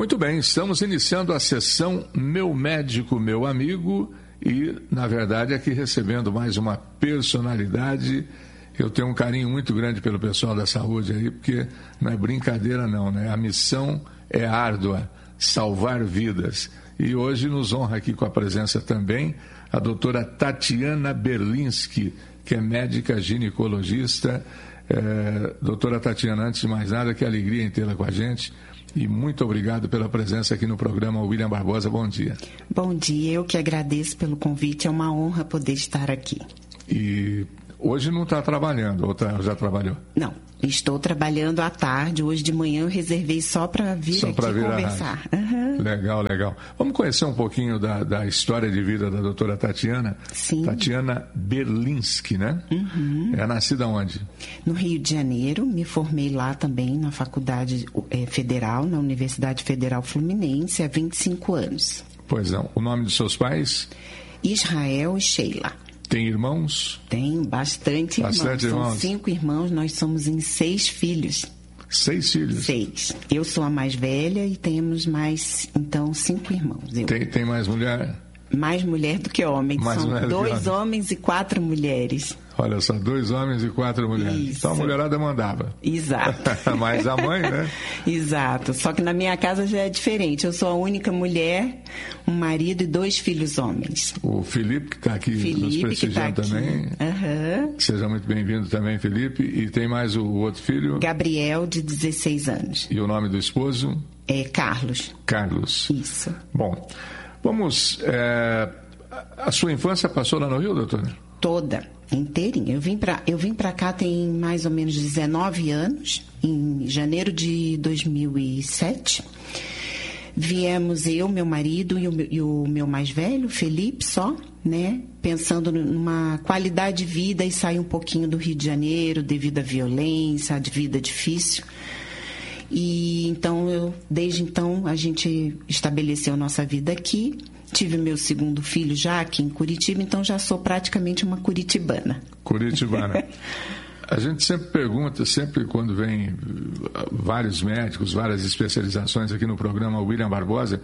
Muito bem, estamos iniciando a sessão Meu Médico, Meu Amigo e, na verdade, aqui recebendo mais uma personalidade. Eu tenho um carinho muito grande pelo pessoal da saúde aí, porque não é brincadeira não, né? A missão é árdua, salvar vidas. E hoje nos honra aqui com a presença também a doutora Tatiana Berlinski, que é médica ginecologista. Doutora Tatiana, antes de mais nada, que alegria em tê-la com a gente. E muito obrigado pela presença aqui no programa William Barbosa. Bom dia. Bom dia, eu que agradeço pelo convite. É uma honra poder estar aqui. E hoje não está trabalhando, ou já trabalhou? Não, estou trabalhando à tarde. Hoje de manhã eu reservei só para vir aqui conversar. Uhum. Legal. Vamos conhecer um pouquinho da história de vida da doutora Tatiana? Sim. Tatiana Berlinski, né? Uhum. É nascida onde? No Rio de Janeiro. Me formei lá também na Faculdade Federal, na Universidade Federal Fluminense, há 25 anos. Pois não. O nome dos seus pais? Israel e Sheila. Tem irmãos? Tenho bastante irmãos. São 5 irmãos, nós somos em 6 filhos. 6 filhos? 6. Eu sou a mais velha e temos mais, então, 5 irmãos. Tem mais mulher? Mais mulher do que homem. São 2 homens e 4 mulheres. Olha só, 2 homens e 4 mulheres. Isso. Então a mulherada mandava. Exato. Mas a mãe, né? Exato. Só que na minha casa já é diferente. Eu sou a única mulher, um marido e 2 filhos homens. O Felipe, que está aqui nos prestigiando também. Uhum. Seja muito bem-vindo também, Felipe. E tem mais o outro filho? Gabriel, de 16 anos. E o nome do esposo? É Carlos. Carlos. Isso. Bom, vamos... A sua infância passou lá no Rio, doutora? Toda, inteirinha. Eu vim para cá tem mais ou menos 19 anos, em janeiro de 2007. Viemos eu, meu marido e o meu mais velho, Felipe, só, né? Pensando numa qualidade de vida e sair um pouquinho do Rio de Janeiro devido à violência, à vida difícil. E então, desde então, a gente estabeleceu nossa vida aqui. Tive meu segundo filho já aqui em Curitiba, então já sou praticamente uma curitibana. Curitibana. A gente sempre pergunta, sempre quando vem vários médicos, várias especializações aqui no programa William Barbosa,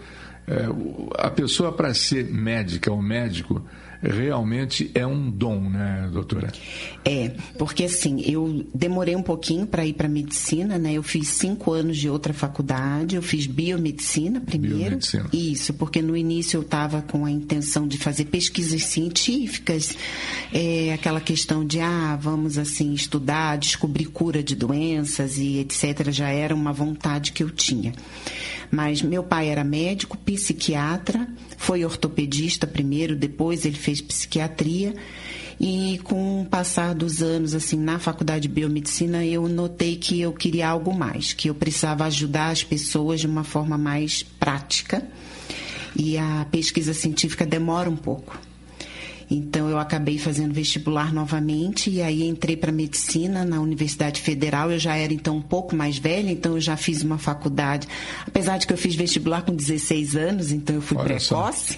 a pessoa para ser médica ou médico realmente é um dom, né, doutora? É, porque assim, eu demorei um pouquinho para ir para medicina, né? Eu fiz 5 anos de outra faculdade, eu fiz biomedicina primeiro. Biomedicina. Isso, porque no início eu estava com a intenção de fazer pesquisas científicas, aquela questão de, vamos assim, estudar, descobrir cura de doenças e etc. Já era uma vontade que eu tinha. Mas meu pai era médico, psiquiatra, foi ortopedista primeiro, depois ele fez psiquiatria. E com o passar dos anos, assim, na faculdade de biomedicina, eu notei que eu queria algo mais, que eu precisava ajudar as pessoas de uma forma mais prática. E a pesquisa científica demora um pouco. Então, eu acabei fazendo vestibular novamente e aí entrei para medicina na Universidade Federal. Eu já era, então, um pouco mais velha, então eu já fiz uma faculdade. Apesar de que eu fiz vestibular com 16 anos, então eu fui precoce.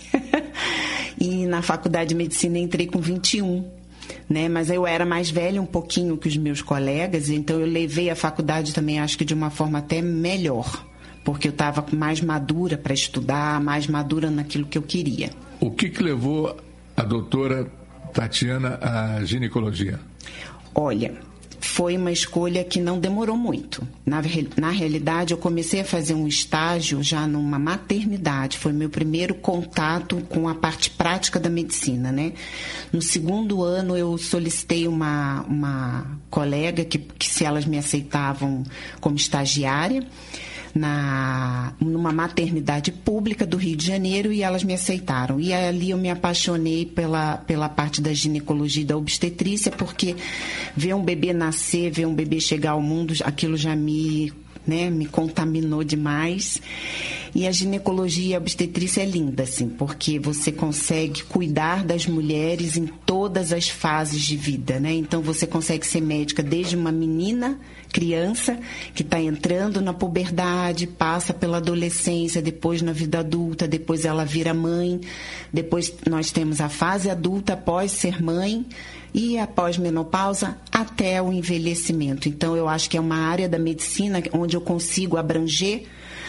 E na faculdade de medicina entrei com 21, né? Mas eu era mais velha um pouquinho que os meus colegas, então eu levei a faculdade também, acho que de uma forma até melhor, porque eu estava mais madura para estudar, mais madura naquilo que eu queria. O que levou a doutora Tatiana à ginecologia? Olha, foi uma escolha que não demorou muito. Na realidade, eu comecei a fazer um estágio já numa maternidade. Foi meu primeiro contato com a parte prática da medicina, né? No 2º ano, eu solicitei uma colega que se elas me aceitavam como estagiária, numa maternidade pública do Rio de Janeiro, e elas me aceitaram. E ali eu me apaixonei pela parte da ginecologia e da obstetrícia, porque ver um bebê nascer, ver um bebê chegar ao mundo, aquilo já me contaminou demais. E a ginecologia e a obstetrícia é linda, assim, porque você consegue cuidar das mulheres em todas as fases de vida, né? Então, você consegue ser médica desde uma menina, criança, que está entrando na puberdade, passa pela adolescência, depois na vida adulta, depois ela vira mãe, depois nós temos a fase adulta após ser mãe, e após menopausa até o envelhecimento. Então, eu acho que é uma área da medicina onde eu consigo abranger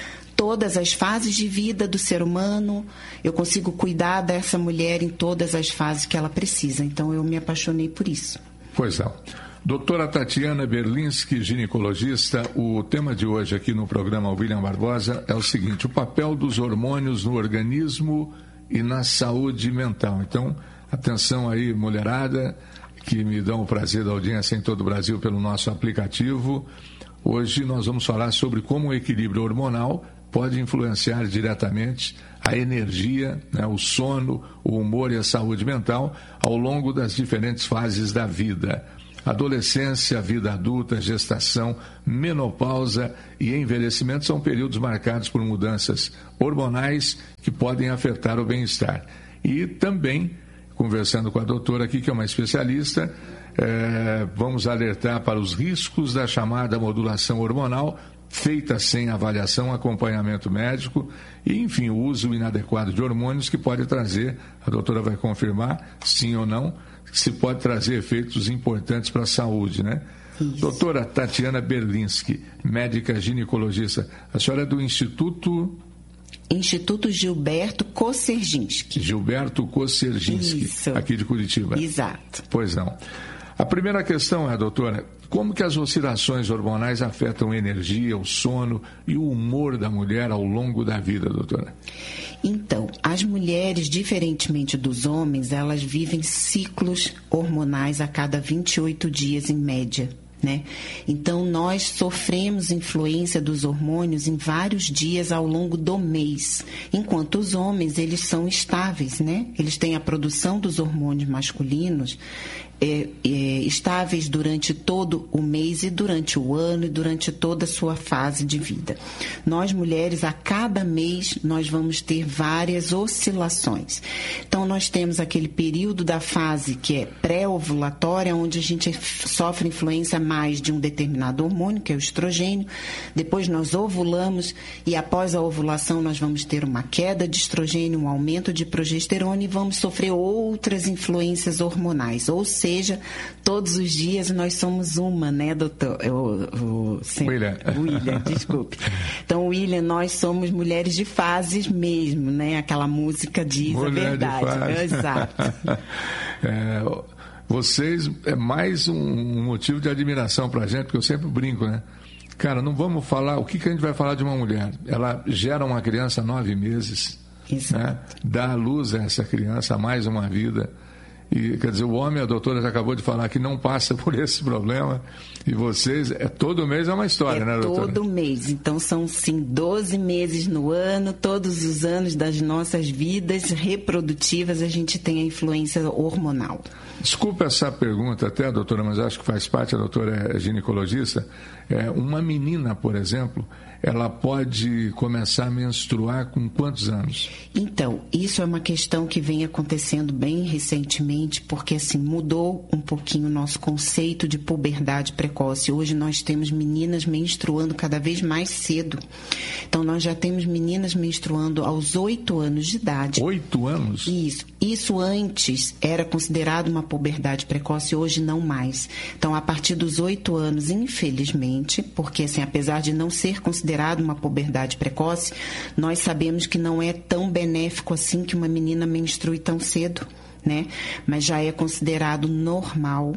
todas as fases de vida do ser humano, eu consigo cuidar dessa mulher em todas as fases que ela precisa. Então, eu me apaixonei por isso. Pois não. Doutora Tatiana Berlinski, ginecologista, o tema de hoje aqui no programa William Barbosa é o seguinte: o papel dos hormônios no organismo e na saúde mental. Então, atenção aí, mulherada, que me dão o prazer da audiência em todo o Brasil pelo nosso aplicativo. Hoje nós vamos falar sobre como o equilíbrio hormonal pode influenciar diretamente a energia, né, o sono, o humor e a saúde mental ao longo das diferentes fases da vida. Adolescência, vida adulta, gestação, menopausa e envelhecimento são períodos marcados por mudanças hormonais que podem afetar o bem-estar. E também, conversando com a doutora aqui, que é uma especialista, vamos alertar para os riscos da chamada modulação hormonal, feita sem avaliação, acompanhamento médico e, enfim, o uso inadequado de hormônios que pode trazer, a doutora vai confirmar, sim ou não, se pode trazer efeitos importantes para a saúde, né? Isso. Doutora Tatiana Berlinski, médica ginecologista, a senhora é do Instituto Gilberto Kosserginski. Gilberto Kosserginski, aqui de Curitiba. Exato. Pois não. A primeira questão é, doutora, como que as oscilações hormonais afetam a energia, o sono e o humor da mulher ao longo da vida, doutora? Então, as mulheres, diferentemente dos homens, elas vivem ciclos hormonais a cada 28 dias em média, né? Então, nós sofremos influência dos hormônios em vários dias ao longo do mês, enquanto os homens, eles são estáveis, né? Eles têm a produção dos hormônios masculinos estáveis durante todo o mês e durante o ano e durante toda a sua fase de vida. Nós, mulheres, a cada mês, nós vamos ter várias oscilações. Então, nós temos aquele período da fase que é pré-ovulatória, onde a gente sofre influência mais de um determinado hormônio, que é o estrogênio. Depois nós ovulamos e após a ovulação nós vamos ter uma queda de estrogênio, um aumento de progesterona e vamos sofrer outras influências hormonais. Ou seja, todos os dias nós somos uma, né, doutor? William, desculpe. Então, William, nós somos mulheres de fases mesmo, né? Aquela música diz mulher a verdade. Exato. Vocês é mais um motivo de admiração pra gente, porque eu sempre brinco, né? Cara, não vamos falar, o que a gente vai falar de uma mulher? Ela gera uma criança há 9 meses, né? Dá à luz a essa criança, mais uma vida. E, quer dizer, o homem, a doutora já acabou de falar que não passa por esse problema. E vocês, todo mês é uma história, né, doutora? Todo mês. Então, são, sim, 12 meses no ano, todos os anos das nossas vidas reprodutivas, a gente tem a influência hormonal. Desculpa essa pergunta até, doutora, mas acho que faz parte, a doutora é ginecologista. Uma menina, por exemplo, ela pode começar a menstruar com quantos anos? Então, isso é uma questão que vem acontecendo bem recentemente, porque assim, mudou um pouquinho o nosso conceito de puberdade precoce. Hoje nós temos meninas menstruando cada vez mais cedo. Então, nós já temos meninas menstruando aos 8 anos de idade. 8 anos? Isso antes era considerado uma puberdade precoce, hoje não mais. Então, a partir dos 8 anos, infelizmente, porque assim, apesar de não ser considerado uma puberdade precoce, nós sabemos que não é tão benéfico assim que uma menina menstrue tão cedo, né? Mas já é considerado normal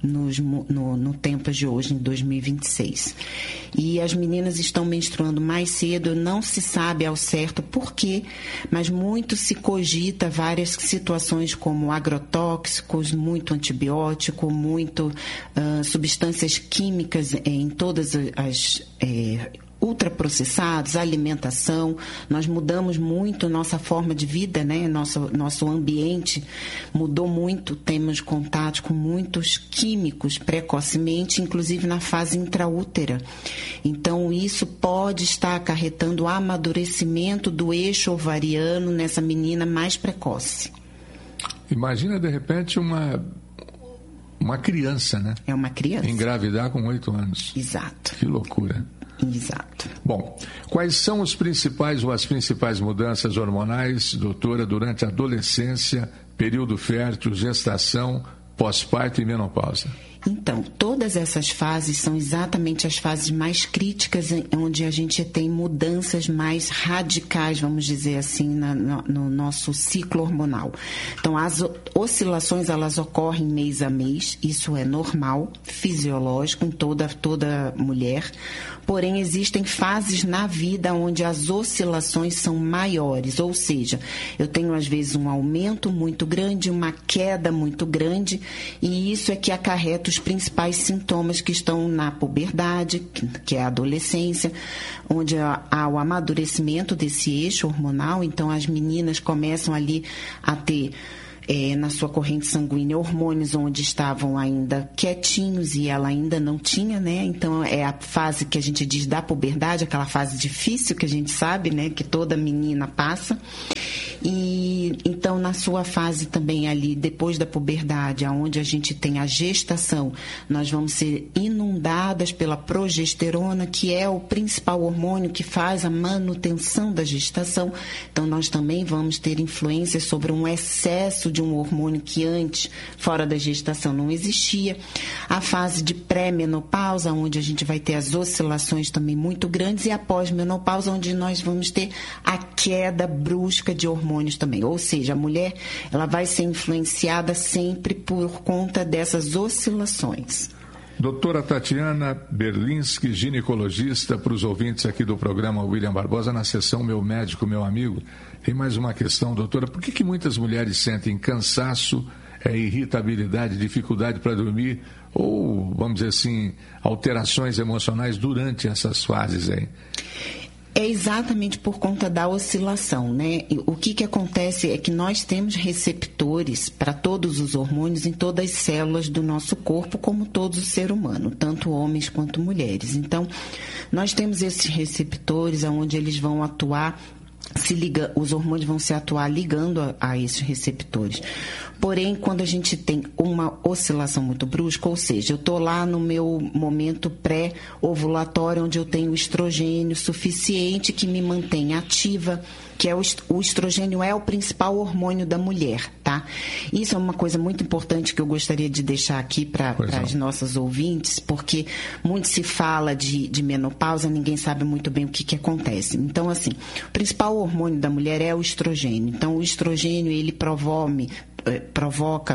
no tempo de hoje, em 2026. E as meninas estão menstruando mais cedo, não se sabe ao certo por quê, mas muito se cogita várias situações como agrotóxicos, muito antibiótico, muito substâncias químicas em todas as ultraprocessados, alimentação. Nós mudamos muito nossa forma de vida, né? Nosso ambiente mudou muito, temos contato com muitos químicos precocemente, inclusive na fase intraútera. Então, isso pode estar acarretando o amadurecimento do eixo ovariano nessa menina mais precoce. Imagina, de repente, uma criança, né? É uma criança. Engravidar com 8 anos. Exato. Que loucura. Exato. Bom, quais são os principais ou as principais mudanças hormonais, doutora, durante a adolescência, período fértil, gestação, pós-parto e menopausa? Então, todas essas fases são exatamente as fases mais críticas, onde a gente tem mudanças mais radicais, vamos dizer assim, no nosso ciclo hormonal. Então, as oscilações, elas ocorrem mês a mês, isso é normal, fisiológico em toda mulher. Porém, existem fases na vida onde as oscilações são maiores, ou seja, eu tenho às vezes um aumento muito grande, uma queda muito grande, e isso é que acarreta os principais sintomas que estão na puberdade, que é a adolescência, onde há o amadurecimento desse eixo hormonal. Então as meninas começam ali a ter na sua corrente sanguínea hormônios onde estavam ainda quietinhos e ela ainda não tinha, né? Então é a fase que a gente diz da puberdade, aquela fase difícil que a gente sabe, né? Que toda menina passa. E então na sua fase também ali, depois da puberdade, onde a gente tem a gestação, nós vamos ser inundadas pela progesterona, que é o principal hormônio que faz a manutenção da gestação. Então nós também vamos ter influência sobre um excesso de um hormônio que antes, fora da gestação, não existia. A fase de pré-menopausa, onde a gente vai ter as oscilações também muito grandes, e a pós-menopausa, onde nós vamos ter a queda brusca de hormônios também. Ou seja, a mulher, ela vai ser influenciada sempre por conta dessas oscilações. Doutora Tatiana Berlinski, ginecologista, para os ouvintes aqui do programa William Barbosa, na sessão Meu Médico, Meu Amigo. Tem mais uma questão, doutora. Por que muitas mulheres sentem cansaço, irritabilidade, dificuldade para dormir, ou, vamos dizer assim, alterações emocionais durante essas fases aí? É exatamente por conta da oscilação, né? O que acontece é que nós temos receptores para todos os hormônios em todas as células do nosso corpo, como todo o ser humano, tanto homens quanto mulheres. Então, nós temos esses receptores onde eles vão atuar, os hormônios vão se atuar ligando a esses receptores. Porém, quando a gente tem uma oscilação muito brusca, ou seja, eu estou lá no meu momento pré-ovulatório, onde eu tenho estrogênio suficiente que me mantém ativa, que é o estrogênio é o principal hormônio da mulher, tá? Isso é uma coisa muito importante que eu gostaria de deixar aqui para as nossas ouvintes, porque muito se fala de menopausa, ninguém sabe muito bem o que acontece. Então, assim, o principal hormônio da mulher é o estrogênio. Então, o estrogênio, ele provoca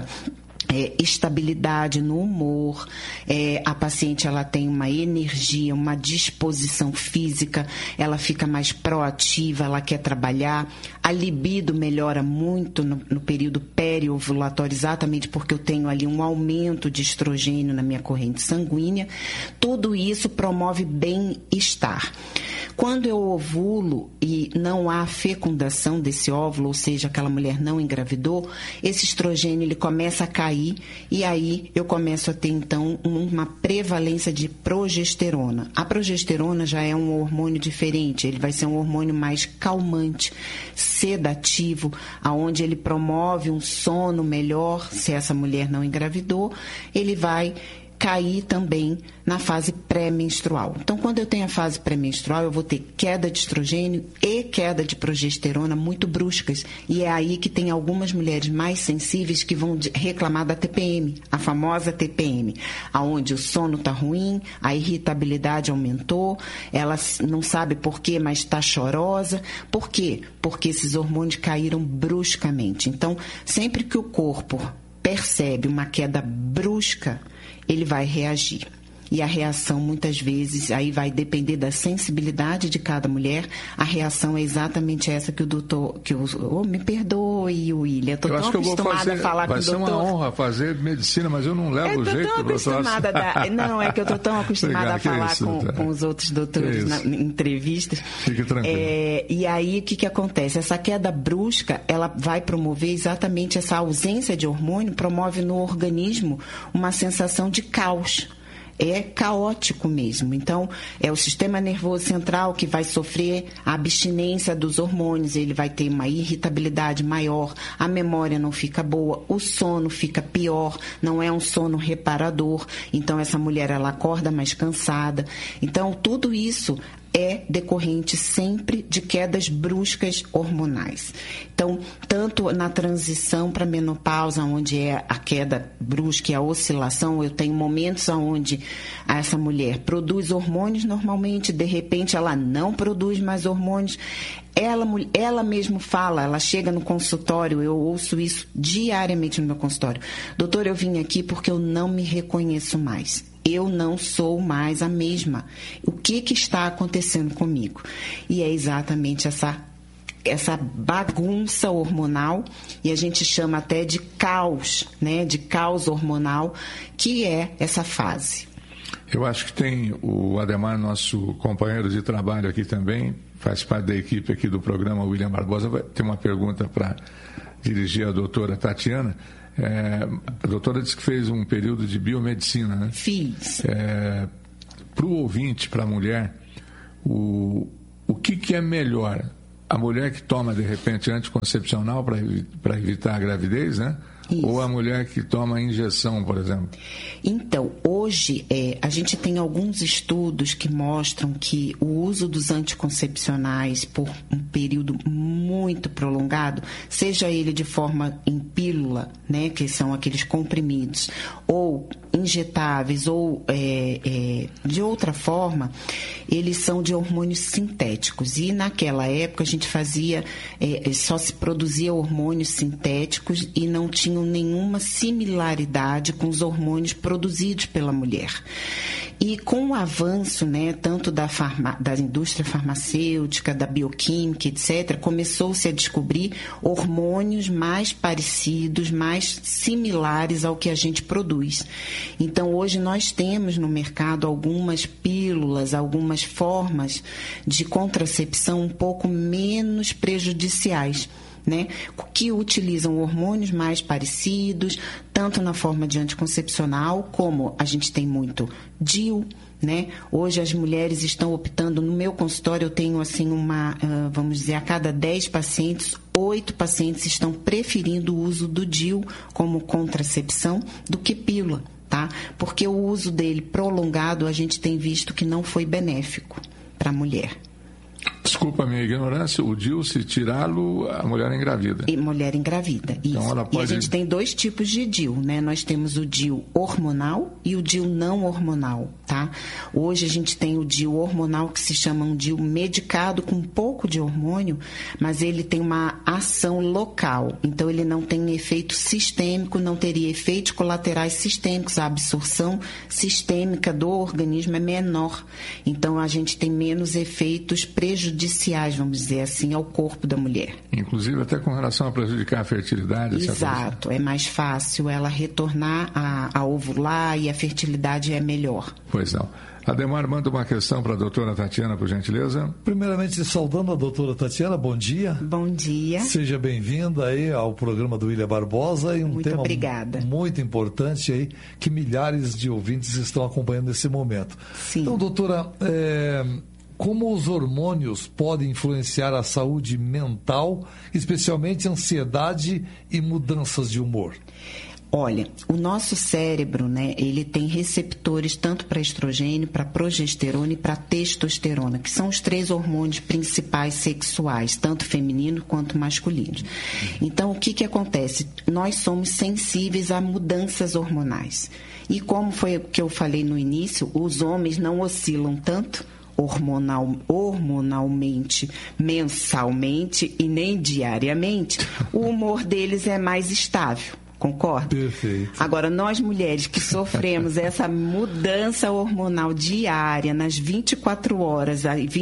estabilidade no humor, a paciente ela tem uma energia, uma disposição física, ela fica mais proativa, ela quer trabalhar, a libido melhora muito no período periovulatório, exatamente porque eu tenho ali um aumento de estrogênio na minha corrente sanguínea. Tudo isso promove bem-estar. Quando eu ovulo e não há fecundação desse óvulo, ou seja, aquela mulher não engravidou, esse estrogênio ele começa a cair e aí eu começo a ter, então, uma prevalência de progesterona. A progesterona já é um hormônio diferente, ele vai ser um hormônio mais calmante, sedativo, aonde ele promove um sono melhor. Se essa mulher não engravidou, ele vai cair também na fase pré-menstrual. Então, quando eu tenho a fase pré-menstrual, eu vou ter queda de estrogênio e queda de progesterona muito bruscas. E é aí que tem algumas mulheres mais sensíveis que vão reclamar da TPM, a famosa TPM, aonde o sono está ruim, a irritabilidade aumentou, ela não sabe por quê, mas está chorosa. Por quê? Porque esses hormônios caíram bruscamente. Então, sempre que o corpo percebe uma queda brusca, ele vai reagir. E a reação, muitas vezes, aí vai depender da sensibilidade de cada mulher. A reação é exatamente essa que o doutor... me perdoe, William. Estou tão acostumada a falar com o doutor. Vai ser uma honra fazer medicina, mas eu não levo o jeito do doutor. Não, é que eu estou tão acostumada a falar com os outros doutores em entrevistas. Fique tranquilo. E aí, o que acontece? Essa queda brusca, ela vai promover exatamente essa ausência de hormônio, promove no organismo uma sensação de caos. É caótico mesmo. Então, é o sistema nervoso central que vai sofrer a abstinência dos hormônios, ele vai ter uma irritabilidade maior, a memória não fica boa, o sono fica pior, não é um sono reparador. Então, essa mulher, ela acorda mais cansada. Então, tudo isso é decorrente sempre de quedas bruscas hormonais. Então, tanto na transição para a menopausa, onde é a queda brusca e a oscilação, eu tenho momentos onde essa mulher produz hormônios normalmente, de repente ela não produz mais hormônios. Ela mesma fala, ela chega no consultório, eu ouço isso diariamente no meu consultório. Doutor, eu vim aqui porque eu não me reconheço mais. Eu não sou mais a mesma. O que está acontecendo comigo? E é exatamente essa bagunça hormonal, e a gente chama até de caos, né? De caos hormonal, que é essa fase. Eu acho que tem o Ademar, nosso companheiro de trabalho aqui também, faz parte da equipe aqui do programa William Barbosa, vai ter uma pergunta para dirigir à doutora Tatiana. A doutora disse que fez um período de biomedicina, né? Fiz. Para o ouvinte, para a mulher, o que é melhor? A mulher que toma, de repente, anticoncepcional para evitar a gravidez, né? Isso. Ou a mulher que toma injeção, por exemplo? Então, hoje, a gente tem alguns estudos que mostram que o uso dos anticoncepcionais por um período muito prolongado, seja ele de forma em pílula, né, que são aqueles comprimidos, ou injetáveis, ou de outra forma, eles são de hormônios sintéticos. E naquela época a gente fazia, só se produzia hormônios sintéticos e não tinham nenhuma similaridade com os hormônios produzidos pela mulher. E com o avanço, né, tanto da indústria farmacêutica, da bioquímica, etc., começou-se a descobrir hormônios mais parecidos, mais similares ao que a gente produz. Então, hoje nós temos no mercado algumas pílulas, algumas formas de contracepção um pouco menos prejudiciais, né, que utilizam hormônios mais parecidos, tanto na forma de anticoncepcional, como a gente tem muito DIU, né? Hoje as mulheres estão optando, no meu consultório eu tenho assim vamos dizer, a cada 10 pacientes, 8 pacientes estão preferindo o uso do DIU como contracepção do que pílula, tá? Porque o uso dele prolongado a gente tem visto que não foi benéfico para a mulher. Desculpa a minha ignorância, o DIU, se tirá-lo, a mulher engravida. E mulher engravida, isso. Então, ela pode... E a gente tem 2 tipos de DIU, né? Nós temos o DIU hormonal e o DIU não hormonal, tá? Hoje a gente tem o DIU hormonal, que se chama um DIU medicado com um pouco de hormônio, mas ele tem uma ação local. Então, ele não tem efeito sistêmico, não teria efeitos colaterais sistêmicos. A absorção sistêmica do organismo é menor. Então, a gente tem menos efeitos prejudiciais, vamos dizer assim, ao corpo da mulher. Inclusive até com relação a prejudicar a fertilidade. Exato, é mais fácil ela retornar a ovular e a fertilidade é melhor. Pois não. Ademar, manda uma questão para a doutora Tatiana, por gentileza. Primeiramente, saudando a doutora Tatiana, bom dia. Bom dia. Seja bem-vinda aí ao programa do William Barbosa. E muito tema obrigada. Muito importante aí, que milhares de ouvintes estão acompanhando nesse momento. Sim. Então, doutora, como os hormônios podem influenciar a saúde mental, especialmente ansiedade e mudanças de humor? Olha, o nosso cérebro, né, ele tem receptores tanto para estrogênio, para progesterona e para testosterona, que são os 3 hormônios principais sexuais, tanto feminino quanto masculinos. Então, o que acontece? Nós somos sensíveis a mudanças hormonais. E como foi o que eu falei no início, os homens não oscilam tanto hormonalmente, mensalmente e nem diariamente. O humor deles é mais estável. Concorda? Perfeito. Agora, nós mulheres que sofremos essa mudança hormonal diária nas 24 horas,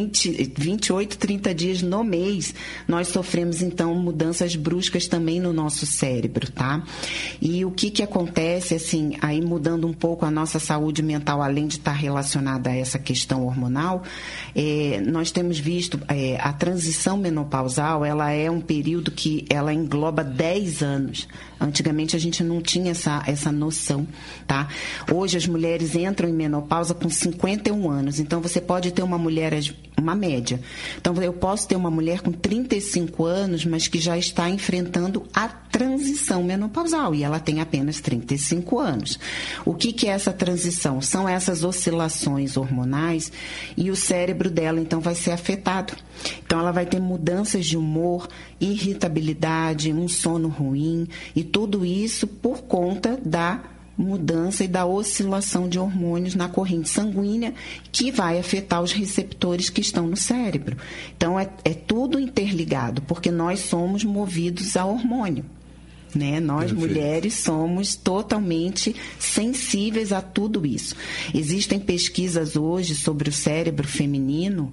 28, 30 dias no mês, nós sofremos, então, mudanças bruscas também no nosso cérebro, tá? E o que acontece, assim, aí mudando um pouco a nossa saúde mental, além de estar relacionada a essa questão hormonal, nós temos visto a transição menopausal, ela é um período que ela engloba 10 anos. Antigamente a gente não tinha essa noção, tá? Hoje as mulheres entram em menopausa com 51 anos. Então você pode ter uma mulher, uma média. Então eu posso ter uma mulher com 35 anos, mas que já está enfrentando a transição menopausal, e ela tem apenas 35 anos. O que é essa transição? São essas oscilações hormonais e o cérebro dela, então, vai ser afetado. Então, ela vai ter mudanças de humor, irritabilidade, um sono ruim, e tudo isso por conta da mudança e da oscilação de hormônios na corrente sanguínea, que vai afetar os receptores que estão no cérebro. Então, é tudo interligado, porque nós somos movidos a hormônio. Né? Nós, Perfeito. mulheres, somos totalmente sensíveis a tudo isso. Existem pesquisas hoje sobre o cérebro feminino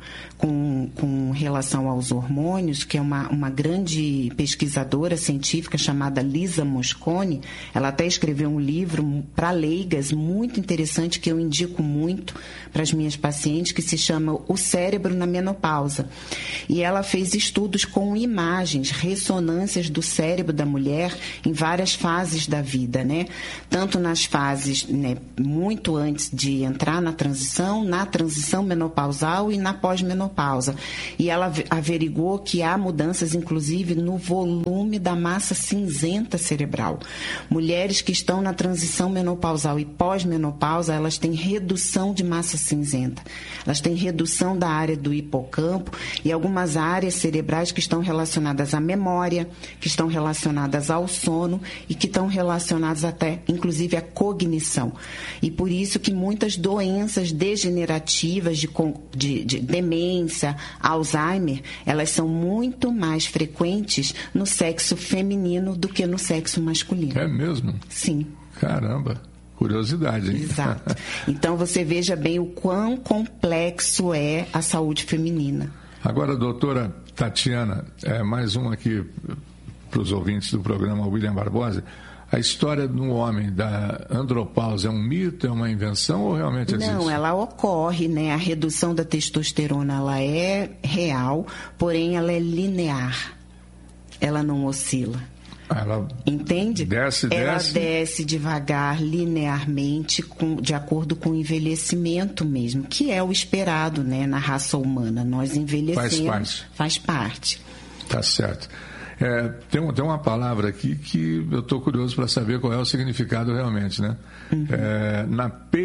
com relação aos hormônios, que é uma grande pesquisadora científica chamada Lisa Mosconi. Ela até escreveu um livro para leigas muito interessante, que eu indico muito para as minhas pacientes, que se chama O Cérebro na Menopausa. E ela fez estudos com imagens, ressonâncias do cérebro da mulher em várias fases da vida, né? Tanto nas fases, né, muito antes de entrar na transição menopausal e na pós-menopausa. E ela averigou que há mudanças, inclusive, no volume da massa cinzenta cerebral. Mulheres que estão na transição menopausal e pós-menopausa, elas têm redução de massa cinzenta. Elas têm redução da área do hipocampo e algumas áreas cerebrais que estão relacionadas à memória, que estão relacionadas ao sono e que estão relacionadas até, inclusive, à cognição. E por isso que muitas doenças degenerativas de demência, Alzheimer, elas são muito mais frequentes no sexo feminino do que no sexo masculino. É mesmo? Sim. Caramba, curiosidade, hein? Exato. Então você veja bem o quão complexo é a saúde feminina. Agora, doutora Tatiana, mais um aqui para os ouvintes do programa William Barbosa. A história do homem da andropausa é um mito, é uma invenção ou realmente existe? Não, ela ocorre, né? A redução da testosterona, ela é real, porém ela é linear. Ela não oscila. Ela entende? Ela desce. Desce devagar, linearmente, de acordo com o envelhecimento mesmo, que é o esperado, né, na raça humana. Nós envelhecemos. Faz parte. Tá certo. Tem uma palavra aqui que eu estou curioso para saber qual é o significado realmente, né? Uhum. Na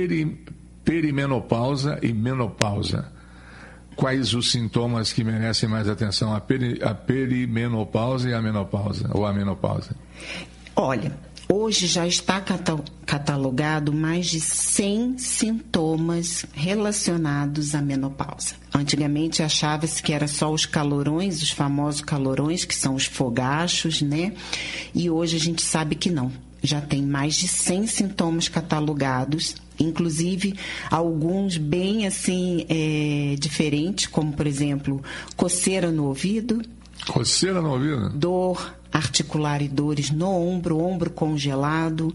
perimenopausa e menopausa, quais os sintomas que merecem mais atenção? A perimenopausa e a menopausa, ou a menopausa? Olha, hoje já está catalogado mais de 100 sintomas relacionados à menopausa. Antigamente achava-se que era só os calorões, os famosos calorões, que são os fogachos, né? E hoje a gente sabe que não. Já tem mais de 100 sintomas catalogados, inclusive alguns bem assim diferentes, como por exemplo, coceira no ouvido. Coceira no ouvido? Dor articular e dores no ombro congelado,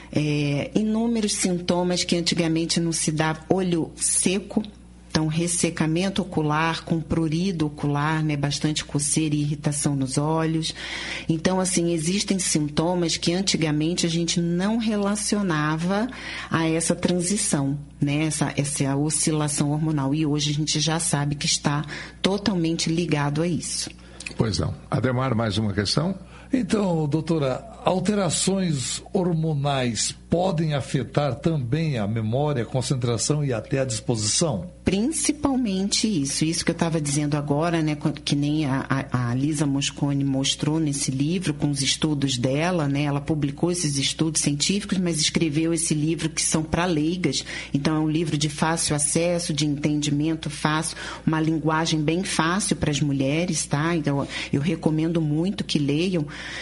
inúmeros sintomas que antigamente não se dava, olho seco. Então, ressecamento ocular com prurido ocular, né? Bastante coceira e irritação nos olhos. Então, assim, existem sintomas que antigamente a gente não relacionava a essa transição, né? Essa oscilação hormonal. E hoje a gente já sabe que está totalmente ligado a isso. Pois não. Ademar, mais uma questão? Então, doutora, alterações hormonais podem afetar também a memória, a concentração e até a disposição? Principalmente isso que eu estava dizendo agora, né, que nem a Lisa Mosconi mostrou nesse livro com os estudos dela, né, ela publicou esses estudos científicos, mas escreveu esse livro que são para leigas, então é um livro de fácil acesso, de entendimento fácil, uma linguagem bem fácil para as mulheres, tá? Então eu recomendo muito que leiam,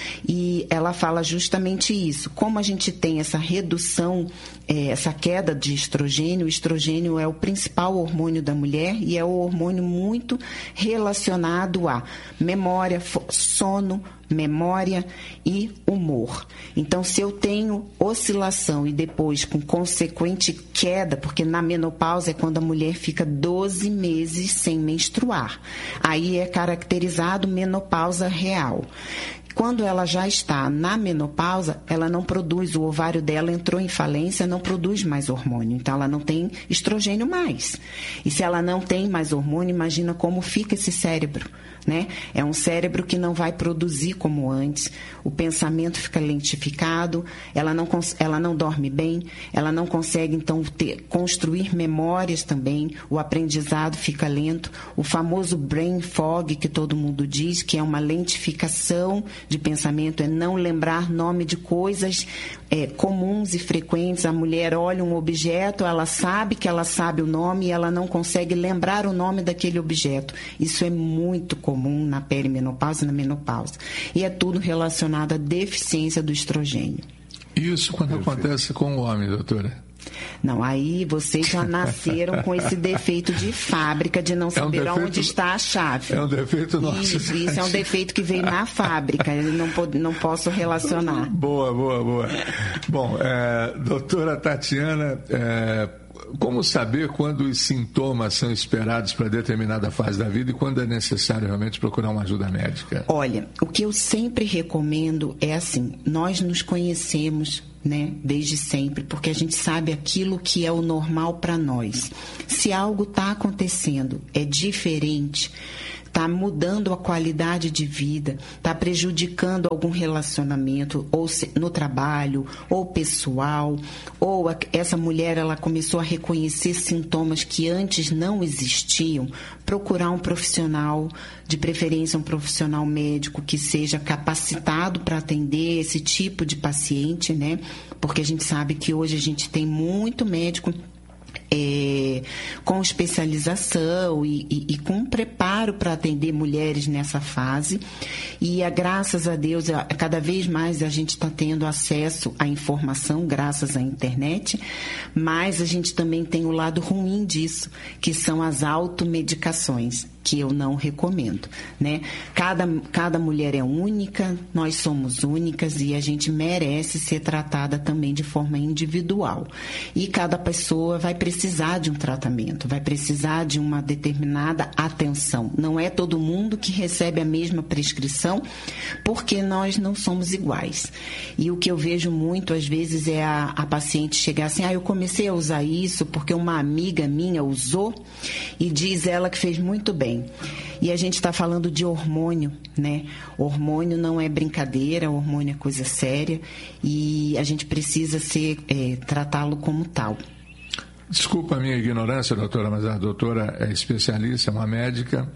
e ela fala justamente isso, como a gente tem essa redução, essa queda de estrogênio. O estrogênio é o principal hormônio da mulher e é o hormônio muito relacionado a memória, sono, memória e humor. Então, se eu tenho oscilação e depois com consequente queda, porque na menopausa é quando a mulher fica 12 meses sem menstruar, aí é caracterizado menopausa real. Quando ela já está na menopausa, ela não produz, o ovário dela entrou em falência, não produz mais hormônio. Então, ela não tem estrogênio mais. E se ela não tem mais hormônio, imagina como fica esse cérebro, né? É um cérebro que não vai produzir como antes, o pensamento fica lentificado, ela não dorme bem, ela não consegue, então, construir memórias também, o aprendizado fica lento, o famoso brain fog, que todo mundo diz, que é uma lentificação de pensamento, é não lembrar nome de coisas comuns e frequentes. A mulher olha um objeto, ela sabe que ela sabe o nome e ela não consegue lembrar o nome daquele objeto. Isso é muito comum na perimenopausa e na menopausa. E é tudo relacionado à deficiência do estrogênio. Isso quando acontece com o homem, doutora? Não, aí vocês já nasceram com esse defeito de fábrica, de não saber onde está a chave. É um defeito nosso. Isso é um defeito que veio na fábrica, eu não posso relacionar. Boa. Bom, doutora Tatiana, como saber quando os sintomas são esperados para determinada fase da vida e quando é necessário realmente procurar uma ajuda médica? Olha, o que eu sempre recomendo é assim, nós nos conhecemos, né, desde sempre, porque a gente sabe aquilo que é o normal para nós. Se algo está acontecendo, é diferente, está mudando a qualidade de vida, está prejudicando algum relacionamento, ou no trabalho, ou pessoal, ou essa mulher ela começou a reconhecer sintomas que antes não existiam, procurar um profissional, de preferência um profissional médico que seja capacitado para atender esse tipo de paciente, né? Porque a gente sabe que hoje a gente tem muito médico com especialização e com preparo para atender mulheres nessa fase. E graças a Deus, cada vez mais a gente está tendo acesso à informação graças à internet, mas a gente também tem o lado ruim disso, que são as automedicações, que eu não recomendo, né? Cada mulher é única, nós somos únicas e a gente merece ser tratada também de forma individual. E cada pessoa vai precisar de um tratamento, vai precisar de uma determinada atenção. Não é todo mundo que recebe a mesma prescrição, porque nós não somos iguais. E o que eu vejo muito, às vezes, é a paciente chegar assim, eu comecei a usar isso porque uma amiga minha usou e diz ela que fez muito bem. E a gente está falando de hormônio, né? Hormônio não é brincadeira, hormônio é coisa séria e a gente precisa tratá-lo como tal. Desculpa a minha ignorância, doutora, mas a doutora é especialista, é uma médica.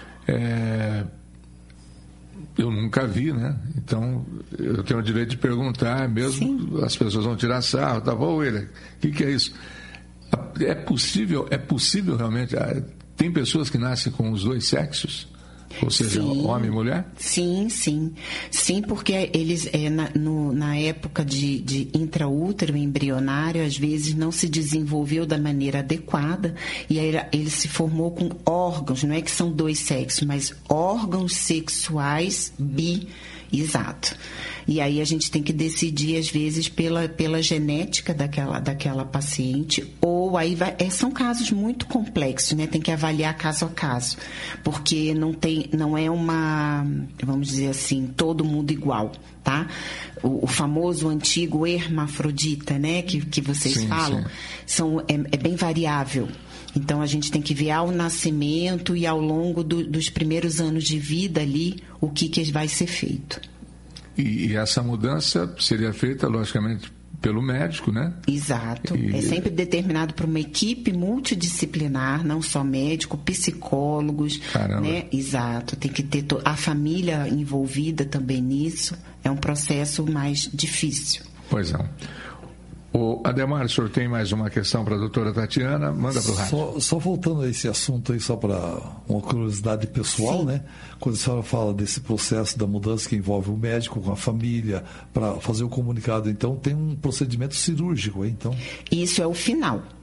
Eu nunca vi, né? Então, eu tenho o direito de perguntar, mesmo. Sim. As pessoas vão tirar sarro, tá bom, William? O que é isso? É possível realmente... Tem pessoas que nascem com os dois sexos? Ou seja, sim, homem e mulher? Sim, porque eles, na época de intraútero, embrionário, às vezes não se desenvolveu da maneira adequada e aí ele se formou com órgãos, não é que são dois sexos, mas órgãos sexuais exato. E aí a gente tem que decidir, às vezes, pela genética daquela paciente, ou aí são casos muito complexos, né? Tem que avaliar caso a caso, porque não é uma, vamos dizer assim, todo mundo igual, tá? O famoso antigo hermafrodita, né? Que vocês falam, é bem variável. Então, a gente tem que ver ao nascimento e ao longo dos primeiros anos de vida ali, o que vai ser feito. E essa mudança seria feita, logicamente, pelo médico, né? Exato. É sempre determinado por uma equipe multidisciplinar, não só médico, psicólogos. Caramba. Né? Exato. Tem que ter a família envolvida também nisso. É um processo mais difícil. Pois não. Ademar, o senhor tem mais uma questão para a doutora Tatiana? Manda para o rádio. Só voltando a esse assunto aí, só para uma curiosidade pessoal, né? Quando a senhora fala desse processo da mudança que envolve o médico com a família, para fazer o comunicado, então tem um procedimento cirúrgico, hein? Então... Isso é o final.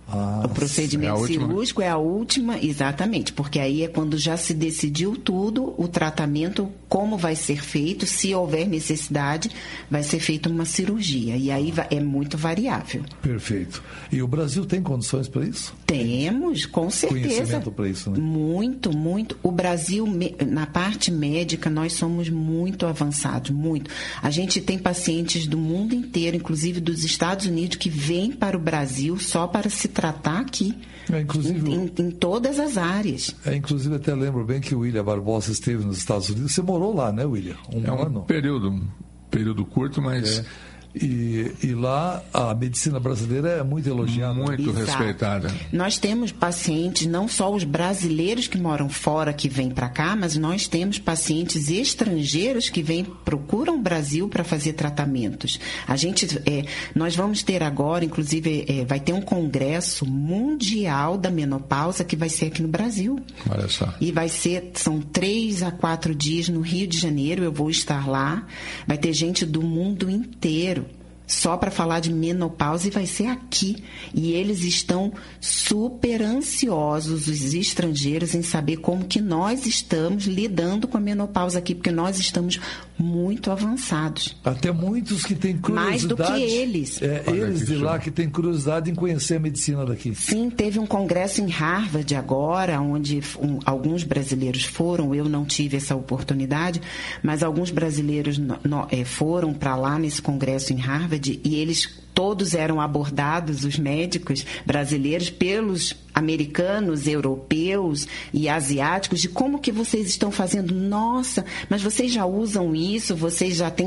O procedimento cirúrgico é a última, exatamente, porque aí é quando já se decidiu tudo, o tratamento, como vai ser feito, se houver necessidade, vai ser feita uma cirurgia. E aí é muito variável. Perfeito. E o Brasil tem condições para isso? Temos, com certeza. Conhecimento para isso, né? Muito, muito. O Brasil, na parte médica, nós somos muito avançados, muito. A gente tem pacientes do mundo inteiro, inclusive dos Estados Unidos, que vêm para o Brasil só para se tratar aqui. Em todas as áreas. Inclusive, até lembro bem que o William Barbosa esteve nos Estados Unidos. Você morou lá, né, William? Um ano. Um período curto, mas... E lá a medicina brasileira é muito elogiada. Muito respeitada. Nós temos pacientes, não só os brasileiros que moram fora, que vêm para cá, mas nós temos pacientes estrangeiros que procuram o Brasil para fazer tratamentos. Nós vamos ter agora, inclusive, vai ter um congresso mundial da menopausa que vai ser aqui no Brasil. Olha só. E são 3 a 4 dias no Rio de Janeiro, eu vou estar lá. Vai ter gente do mundo inteiro só para falar de menopausa, e vai ser aqui. E eles estão super ansiosos, os estrangeiros, em saber como que nós estamos lidando com a menopausa aqui, porque nós estamos muito avançados. Até muitos que têm curiosidade. Mais do que eles. Eles de lá que têm curiosidade em conhecer a medicina daqui. Sim, teve um congresso em Harvard agora, onde alguns brasileiros foram, eu não tive essa oportunidade, mas alguns brasileiros foram para lá nesse congresso em Harvard, e eles todos eram abordados, os médicos brasileiros, pelos americanos, europeus e asiáticos, de como que vocês estão fazendo. Nossa, mas vocês já usam isso, vocês já têm